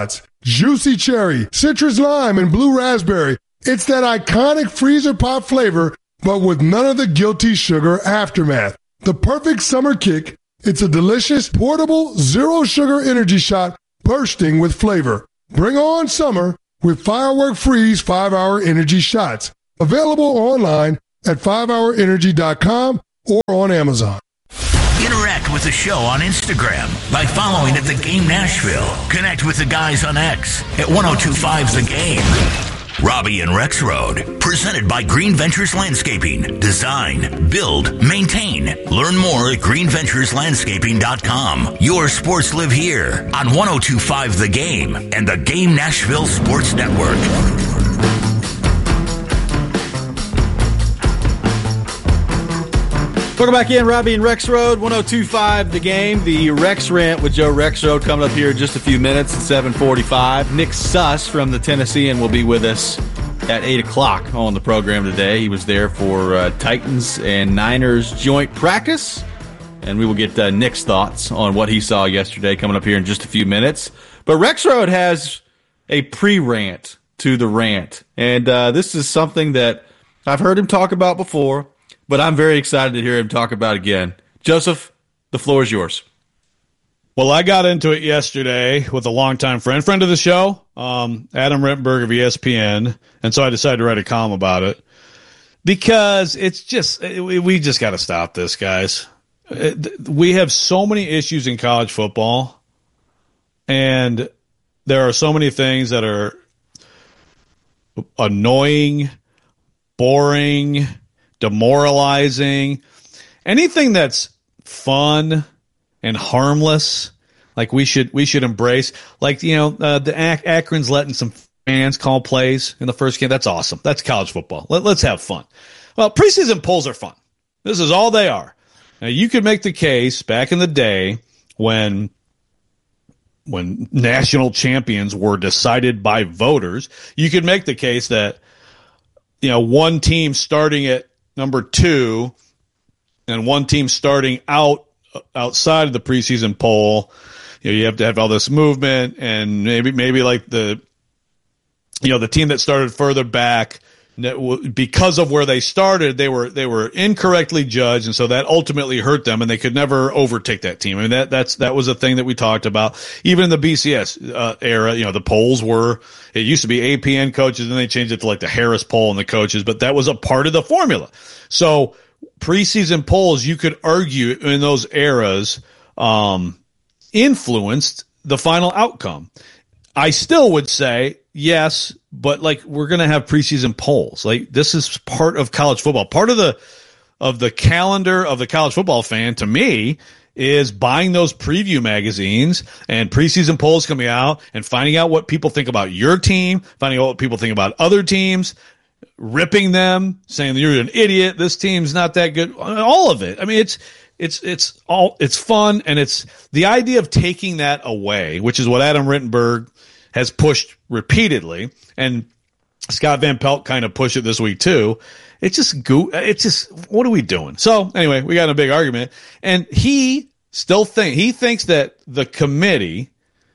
juicy cherry, citrus lime, and blue raspberry. It's that iconic freezer pop flavor, but with none of the guilty sugar aftermath. The perfect summer kick. It's a delicious, portable, zero-sugar energy shot bursting with flavor. Bring on summer with Firework Freeze five-hour energy shots. Available online at five hour energy dot com or on Amazon. Interact with the show on Instagram by following at The Game Nashville. Connect with the guys on X at ten twenty-five The Game. Robbie and Rex Road, presented by Green Ventures Landscaping. Design, build, maintain. Learn more at green ventures landscaping dot com. Your sports live here on ten twenty-five The Game and the Game Nashville Sports Network. Welcome back in, Robbie and Rex Road, ten twenty-five The Game. The Rex Rant with Joe Rex Road coming up here in just a few minutes at seven forty-five. Nick Suss from the Tennessean will be with us at eight o'clock on the program today. He was there for uh, Titans and Niners joint practice, and we will get uh, Nick's thoughts on what he saw yesterday coming up here in just a few minutes. But Rex Road has a pre-rant to the rant, and uh, this is something that I've heard him talk about before, but I'm very excited to hear him talk about again. Joseph, the floor is yours. Well, I got into it yesterday with a longtime friend, friend of the show, um, Adam Rittenberg of E S P N, and so I decided to write a column about it because it's just we just got to stop this, guys. We have so many issues in college football, and there are so many things that are annoying, boring, demoralizing. Anything that's fun and harmless, like we should we should embrace. Like, you know, uh, the Ac- Akron's letting some fans call plays in the first game. That's awesome. That's college football. Let, let's have fun. Well, preseason polls are fun. This is all they are. Now, you could make the case back in the day when when national champions were decided by voters. You could make the case that, you know, one team starting at number two and one team starting out outside of the preseason poll, you know, you have to have all this movement, and maybe maybe like the, you know, the team that started further back, because of where they started, they were they were incorrectly judged, and so that ultimately hurt them, and they could never overtake that team. I mean, that that's that was a thing that we talked about. Even in the B C S uh, era, you know, the polls were, it used to be A P N coaches, and they changed it to like the Harris poll and the coaches, but that was a part of the formula. So preseason polls, you could argue in those eras, um, influenced the final outcome. I still would say yes, but like, we're going to have preseason polls. Like, this is part of college football. Part of the, of the calendar of the college football fan, to me, is buying those preview magazines and preseason polls coming out and finding out what people think about your team, finding out what people think about other teams, ripping them, saying you're an idiot, this team's not that good. All of it. I mean, it's, It's it's all it's fun, and it's the idea of taking that away, which is what Adam Rittenberg has pushed repeatedly, and Scott Van Pelt kind of pushed it this week too. It's just go. It's just, what are we doing? So anyway, we got in a big argument, and he still think he thinks that the committee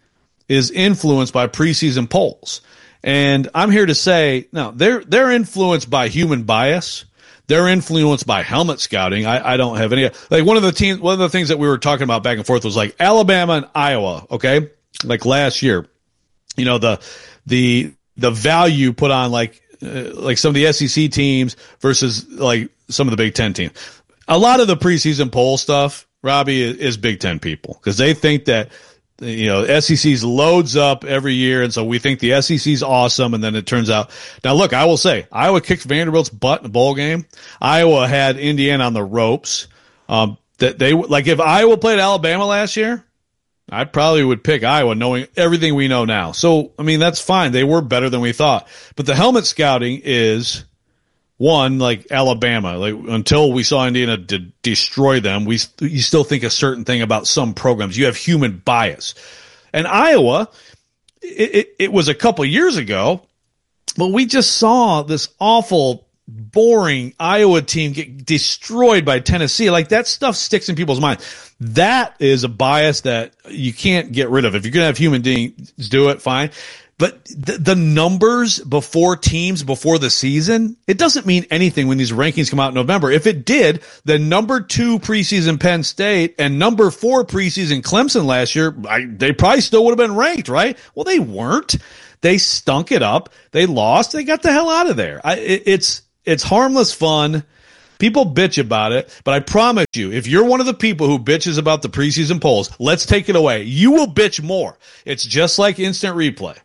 is influenced by preseason polls, and I'm here to say no. They're they're influenced by human bias. They're influenced by helmet scouting. I, I don't have any, like one of the teams, one of the things that we were talking about back and forth was like Alabama and Iowa. Okay. Like last year, you know, the, the, the value put on like, uh, like some of the S E C teams versus like some of the Big Ten teams. A lot of the preseason poll stuff, Robbie, is, is Big Ten people, because they think that, you know, S E C's loads up every year, and so we think the S E C's awesome, and then it turns out. Now, look, I will say, Iowa kicked Vanderbilt's butt in a bowl game. Iowa had Indiana on the ropes. Um, that they like if Iowa played Alabama last year, I probably would pick Iowa, knowing everything we know now. So, I mean, that's fine. They were better than we thought. But the helmet scouting is, one, like Alabama, like until we saw Indiana de- destroy them, we you still think a certain thing about some programs. You have human bias. And Iowa, it, it, it was a couple years ago, but we just saw this awful boring Iowa team get destroyed by Tennessee. Like, that stuff sticks in people's minds. That is a bias that you can't get rid of. If you're going to have human beings do it, fine. But the, the numbers before teams before the season, it doesn't mean anything when these rankings come out in November. If it did, the number two preseason Penn State and number four preseason Clemson last year, I, they probably still would have been ranked, right? Well, they weren't. They stunk it up. They lost. They got the hell out of there. I, it, it's it's harmless fun. People bitch about it, but I promise you, if you're one of the people who bitches about the preseason polls, let's take it away. You will bitch more. It's just like instant replay.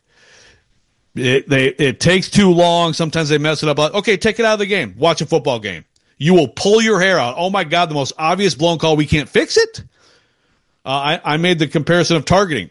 It, they, it takes too long. Sometimes they mess it up. Like, okay, take it out of the game. Watch a football game. You will pull your hair out. Oh, my God, the most obvious blown call. We can't fix it? Uh, I, I made the comparison of targeting.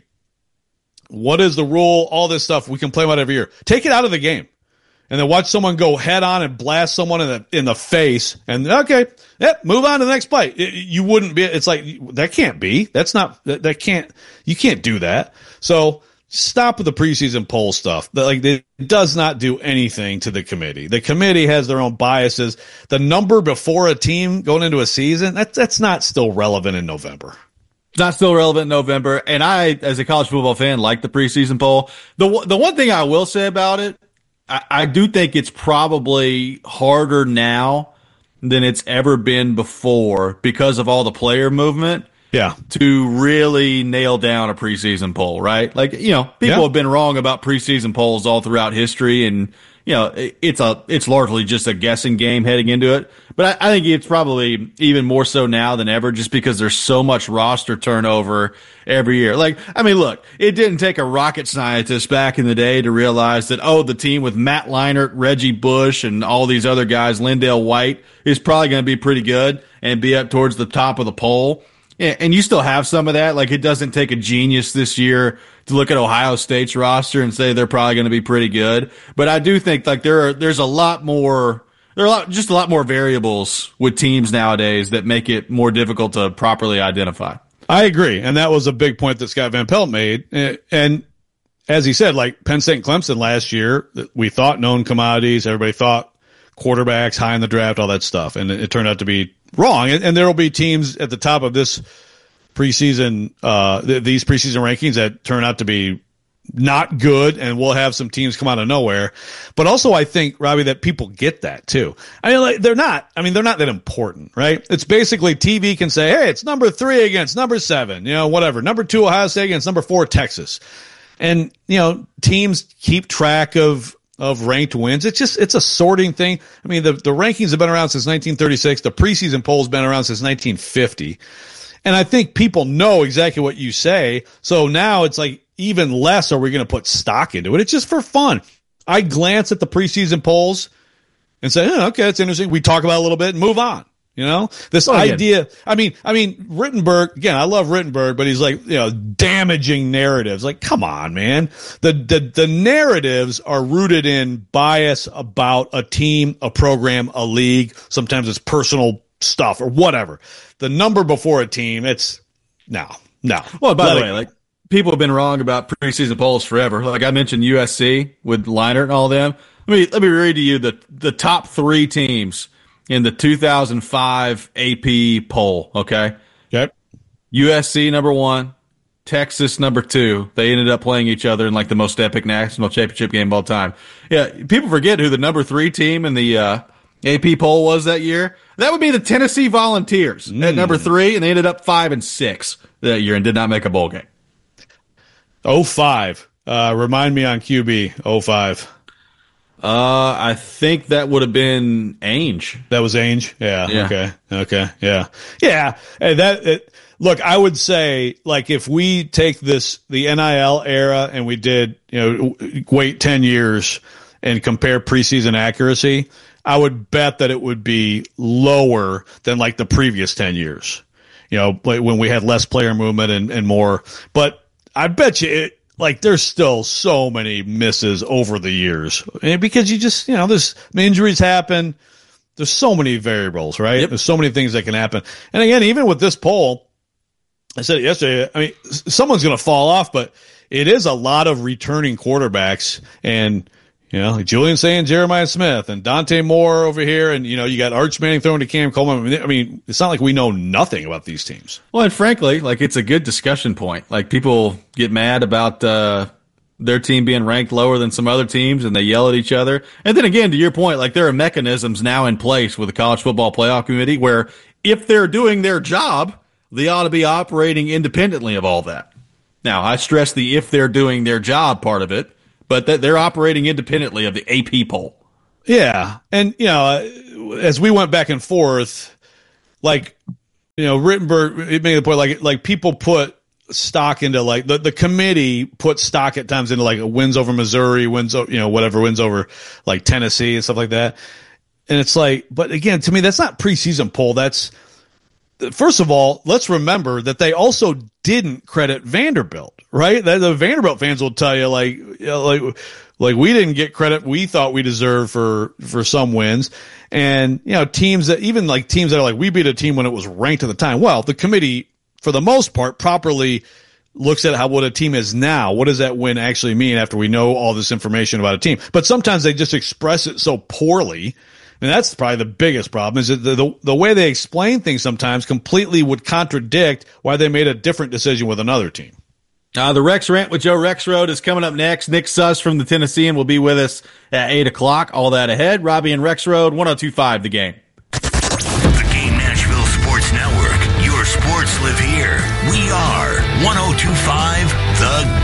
What is the rule? All this stuff. We can play about every year. Take it out of the game. And then watch someone go head on and blast someone in the in the face. And, okay, yep, move on to the next play. It, you wouldn't be – it's like, that can't be. That's not that, – that can't – you can't do that. So – stop with the preseason poll stuff. Like, it does not do anything to the committee. The committee has their own biases. The number before a team going into a season, that's that's not still relevant in November. Not still relevant in November. And I, as a college football fan, like the preseason poll. The the one thing I will say about it, I, I do think it's probably harder now than it's ever been before because of all the player movement. Yeah. To really nail down a preseason poll, right? Like, you know, people yeah. have been wrong about preseason polls all throughout history, and, you know, it's a it's largely just a guessing game heading into it. But I, I think it's probably even more so now than ever just because there's so much roster turnover every year. Like, I mean, look, it didn't take a rocket scientist back in the day to realize that, oh, the team with Matt Leinart, Reggie Bush, and all these other guys, Lindale White, is probably going to be pretty good and be up towards the top of the poll. And you still have some of that. Like, it doesn't take a genius this year to look at Ohio State's roster and say they're probably going to be pretty good. But I do think, like, there are, there's a lot more, there are a lot, just a lot more variables with teams nowadays that make it more difficult to properly identify. I agree. And that was a big point that Scott Van Pelt made. And as he said, like Penn State and Clemson last year, we thought known commodities. Everybody thought quarterbacks high in the draft, all that stuff. And it turned out to be wrong. And, and there will be teams at the top of this preseason, uh, th- these preseason rankings that turn out to be not good, and we'll have some teams come out of nowhere. But also, I think, Robbie, that people get that too. I mean, like, they're not, I mean, they're not that important, right? It's basically T V can say, hey, it's number three against number seven, you know, whatever. Number two, Ohio State against number four, Texas. And, you know, teams keep track of, of ranked wins. It's just, it's a sorting thing. I mean, the, the rankings have been around since nineteen thirty-six. The preseason poll's been around since nineteen fifty. And I think people know exactly what you say. So now it's like, even less are we going to put stock into it. It's just for fun. I glance at the preseason polls and say, oh, okay, that's interesting. We talk about it a little bit and move on. You know, this oh, idea. Yeah. I mean, I mean, Rittenberg, again, I love Rittenberg, but he's like, you know, damaging narratives. Like, come on, man. The, the, the narratives are rooted in bias about a team, a program, a league. Sometimes it's personal stuff or whatever. The number before a team, it's no, no. Well, by Let the way, it, like, people have been wrong about preseason polls forever. Like I mentioned U S C with Leinart and all them. Let me, let me read to you the, the top three teams in the two thousand five A P poll, okay? Yep. U S C number one, Texas number two. They ended up playing each other in like the most epic national championship game of all time. Yeah, people forget who the number three team in the uh, A P poll was that year. That would be the Tennessee Volunteers mm. at number three, and they ended up five and six that year and did not make a bowl game. oh five. Uh, remind me on Q B, oh five. Uh, I think that would have been Ainge. That was Ainge? Yeah, yeah. Okay. Okay. Yeah. Yeah. Hey, that, it, look, I would say, like, if we take this, the N I L era, and we did, you know, wait ten years and compare preseason accuracy, I would bet that it would be lower than like the previous ten years, you know, when we had less player movement and, and more. But I bet you it, like, there's still so many misses over the years, and because you just, you know, there's I mean, injuries happen. There's so many variables, right? Yep. There's so many things that can happen. And again, even with this poll, I said it yesterday, I mean, someone's going to fall off, but it is a lot of returning quarterbacks. And, You know, like Julian saying Jeremiah Smith and Dante Moore over here, and you know, you got Arch Manning throwing to Cam Coleman. I mean, it's not like we know nothing about these teams. Well, and frankly, like it's a good discussion point. Like people get mad about uh, their team being ranked lower than some other teams, and they yell at each other. And then again, to your point, like there are mechanisms now in place with the College Football Playoff Committee where if they're doing their job, they ought to be operating independently of all that. Now, I stress the if they're doing their job part of it, but that they're operating independently of the A P poll. Yeah. And, you know, as we went back and forth, like, you know, Rittenberg, it made the point, like, like people put stock into, like, the, the committee put stock at times into, like, wins over Missouri, wins, you know, whatever, wins over, like, Tennessee and stuff like that. And it's like, but again, to me, that's not preseason poll. That's, first of all, let's remember that they also didn't credit Vanderbilt, right? The, the Vanderbilt fans will tell you, like, you know, like, like we didn't get credit we thought we deserved for, for some wins. And, you know, teams that, even like teams that are like, we beat a team when it was ranked at the time. Well, the committee, for the most part, properly looks at how, what a team is now. What does that win actually mean after we know all this information about a team? But sometimes they just express it so poorly. And that's probably the biggest problem, is that the, the, the way they explain things sometimes completely would contradict why they made a different decision with another team. Uh, the Rex Rant with Joe Rexrode is coming up next. Nick Suss from the Tennessean will be with us at eight o'clock. All that ahead. Robbie and Rexrode, one oh two point five The Game. The Game Nashville Sports Network. Your sports live here. We are one oh two point five The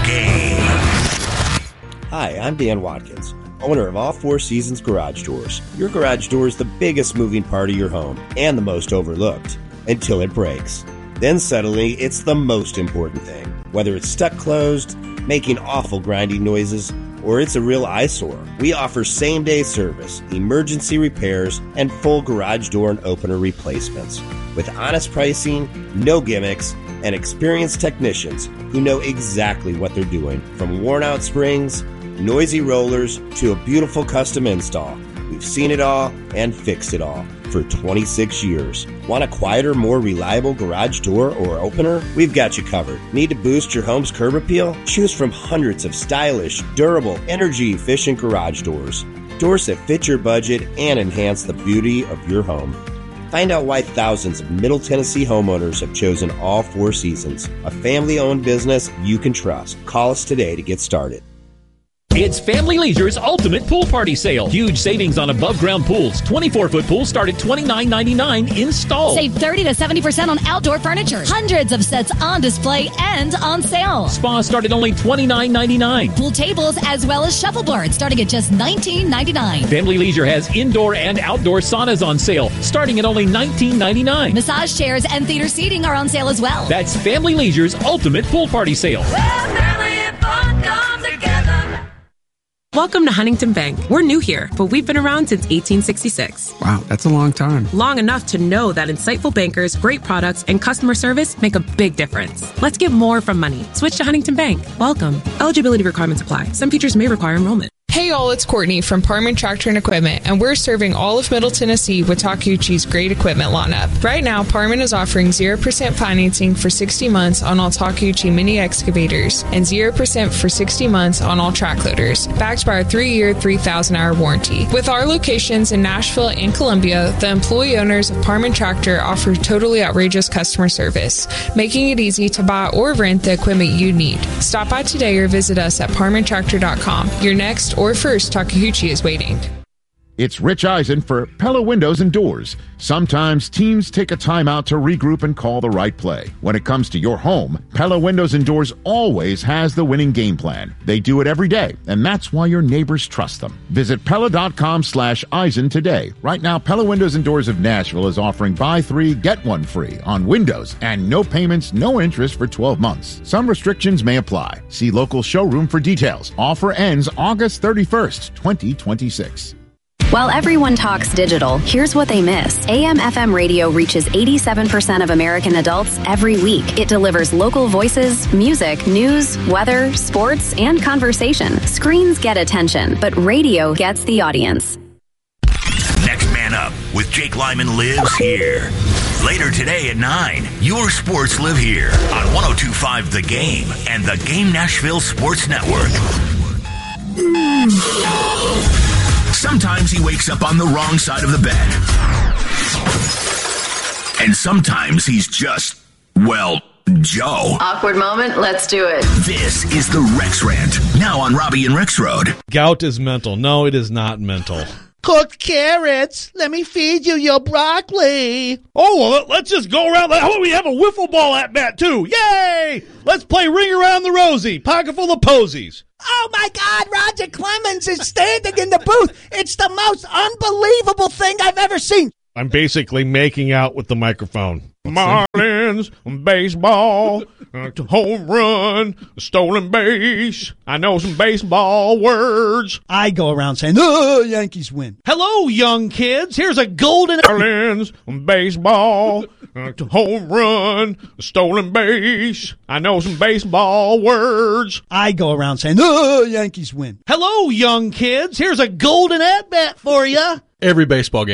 Game. Hi, I'm Dan Watkins, owner of All Four Seasons Garage Doors. Your garage door is the biggest moving part of your home and the most overlooked until it breaks. Then suddenly, it's the most important thing. Whether it's stuck closed, making awful grinding noises, or it's a real eyesore, we offer same-day service, emergency repairs, and full garage door and opener replacements. With honest pricing, no gimmicks, and experienced technicians who know exactly what they're doing. From worn-out springs, noisy rollers, to a beautiful custom install. We've seen it all and fixed it all for twenty-six years. Want a quieter, more reliable garage door or opener? We've got you covered. Need to boost your home's curb appeal? Choose from hundreds of stylish, durable, energy-efficient garage doors. Doors that fit your budget and enhance the beauty of your home. Find out why thousands of Middle Tennessee homeowners have chosen All Four Seasons, a family-owned business you can trust. Call us today to get started. It's Family Leisure's Ultimate Pool Party Sale. Huge savings on above-ground pools. twenty-four foot pools start at twenty-nine ninety-nine installed. Save thirty to seventy percent on outdoor furniture. Hundreds of sets on display and on sale. Spas start at only twenty-nine ninety-nine. Pool tables as well as shuffleboards starting at just nineteen ninety-nine. Family Leisure has indoor and outdoor saunas on sale starting at only nineteen ninety-nine. Massage chairs and theater seating are on sale as well. That's Family Leisure's Ultimate Pool Party Sale. Welcome to Huntington Bank. We're new here, but we've been around since eighteen sixty-six. Wow, that's a long time. Long enough to know that insightful bankers, great products, and customer service make a big difference. Let's get more from money. Switch to Huntington Bank. Welcome. Eligibility requirements apply. Some features may require enrollment. Hey all, it's Courtney from Parman Tractor and Equipment, and we're serving all of Middle Tennessee with Takeuchi's great equipment lineup. Right now, Parman is offering zero percent financing for sixty months on all Takeuchi mini excavators and zero percent for sixty months on all track loaders, backed by our three-year, three thousand hour warranty. With our locations in Nashville and Columbia, the employee owners of Parman Tractor offer totally outrageous customer service, making it easy to buy or rent the equipment you need. Stop by today or visit us at parman tractor dot com. Your next or first Takeuchi is waiting. It's Rich Eisen for Pella Windows and Doors. Sometimes teams take a timeout to regroup and call the right play. When it comes to your home, Pella Windows and Doors always has the winning game plan. They do it every day, and that's why your neighbors trust them. Visit Pella.com slash Eisen today. Right now, Pella Windows and Doors of Nashville is offering buy three, get one free on windows and no payments, no interest for twelve months. Some restrictions may apply. See local showroom for details. Offer ends August thirty-first, twenty twenty-six. While everyone talks digital, here's what they miss. A M F M radio reaches eighty-seven percent of American adults every week. It delivers local voices, music, news, weather, sports, and conversation. Screens get attention, but radio gets the audience. Next Man Up with Jake Lyman lives here. Later today at nine, your sports live here on one oh two point five The Game and the Game Nashville Sports Network. Sometimes he wakes up on the wrong side of the bed. And sometimes he's just, well, Joe. Awkward moment, let's do it. This is the Rex Rant, now on Robbie and Rex Road. Gout is mental. No, it is not mental. Cooked carrots. Let me feed you your broccoli. Oh, well, let's just go around. How about we have a wiffle ball at bat, too? Yay! Let's play Ring Around the Rosie, pocket full of posies. Oh, my God, Roger Clemens is standing in the booth. It's the most unbelievable thing I've ever seen. I'm basically making out with the microphone. Marlins, baseball, uh, home run, stolen base. I know some baseball words. I go around saying, oh, Yankees win. Hello, young kids. Here's a golden Marlins, baseball, uh, home run, stolen base. I know some baseball words. I go around saying, oh, Yankees win. Hello, young kids. Here's a golden at-bat for you. Every baseball game